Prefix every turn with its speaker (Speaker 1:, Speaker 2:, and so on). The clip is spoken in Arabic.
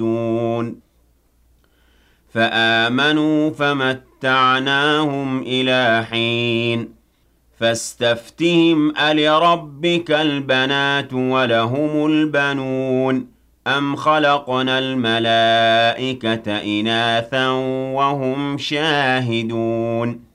Speaker 1: فآمنوا فمتعناهم إلى حين فاستفتهم ألربك البنات ولهم البنون أم خلقنا الملائكة إناثا وهم شاهدون